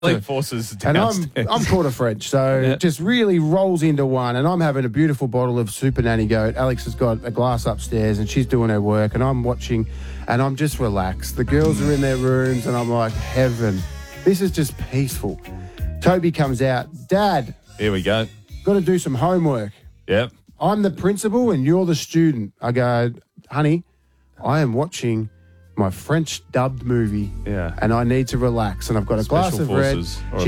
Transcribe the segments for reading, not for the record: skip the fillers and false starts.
Elite Forces And downstairs. I'm quarter French, so just really rolls into one. And I'm having a beautiful bottle of Super Nanny Goat. Alex has got a glass upstairs, and she's doing her work, and I'm watching, and I'm just relaxed. The girls are in their rooms, and I'm like, heaven. This is just peaceful. Toby comes out. Dad, Here we go. got to do some homework. Yep. I'm the principal, and you're the student. I go, honey, I am watching my French dubbed movie, and I need to relax. And I've got a glass of red.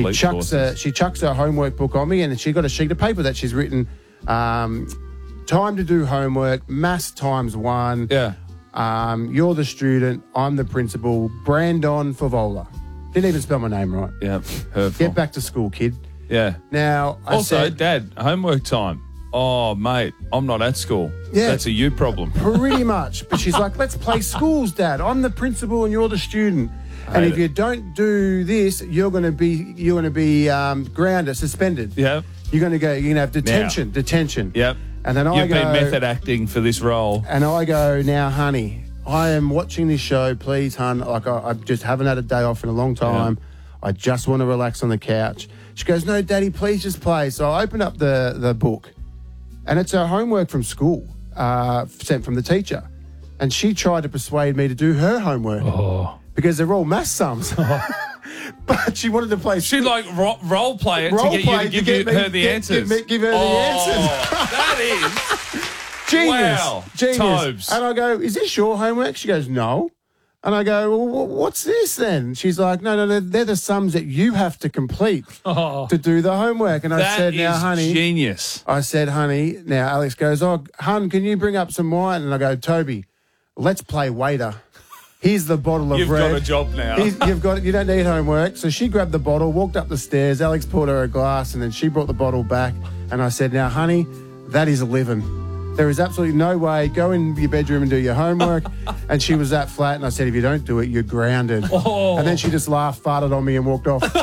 She chucks her homework book on me, and she got a sheet of paper that she's written. Time to do homework. Maths ×1. Yeah. You're the student. I'm the principal. Brandon Favola. Didn't even spell my name right. Yeah. Hurtful. Get back to school, kid. Yeah. Now, I Also, said, Dad, homework time. Oh, mate, I'm not at school. Yeah. That's a you problem. pretty much. But she's like, let's play schools, Dad. I'm the principal and you're the student. And if you don't do this, you're going to be grounded, suspended. Yeah. You're going to have detention. Now. Detention. Yep. And then You've been method acting for this role. And I go, now, honey, I am watching this show. Please, hun. Like I just haven't had a day off in a long time. Yeah. I just want to relax on the couch. She goes, no, Daddy, please just play. So I open up the book. And it's her homework from school, sent from the teacher. And she tried to persuade me to do her homework because they're all math sums. But she wanted to play. She like role play it to get you to give her the answers. Give her the answers. That is genius. Wow. Genius. Tobes. And I go, is this your homework? She goes, no. And I go, well, what's this then? She's like, no, they're the sums that you have to complete to do the homework. And I said, now, honey. Genius. I said, honey. Now, Alex goes, oh, hun, can you bring up some wine? And I go, Toby, let's play waiter. Here's the bottle of You've red. got a job now. You don't need homework. So she grabbed the bottle, walked up the stairs. Alex poured her a glass, and then she brought the bottle back. And I said, now, honey, that is living. There is absolutely no way. Go in your bedroom and do your homework. And she was that flat. And I said, if you don't do it, you're grounded. And then she just laughed, farted on me, and walked off.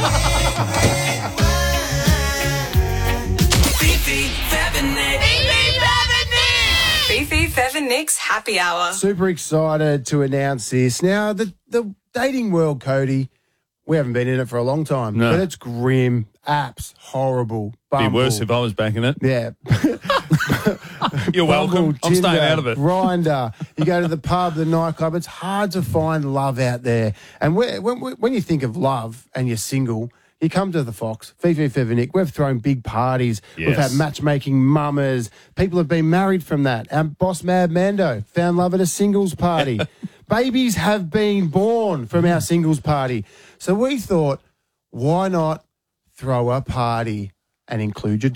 Fifi, Fev and Nick's Happy Hour. Super excited to announce this. Now, the dating world, Cody, we haven't been in it for a long time. No. But it's grim. Apps, horrible. Bumble. Be worse if I was back in it. Yeah. You're welcome. Bumble, I'm staying Tinder, out of it. Grindr. You go to the pub, the nightclub. It's hard to find love out there. And when you think of love and you're single, you come to the Fox, Fifi, Fev and Nick. We've thrown big parties. Yes. We've had matchmaking mamas. People have been married from that. Our boss, Mad Mando, found love at a singles party. Babies have been born from our singles party. So we thought, why not throw a party and include your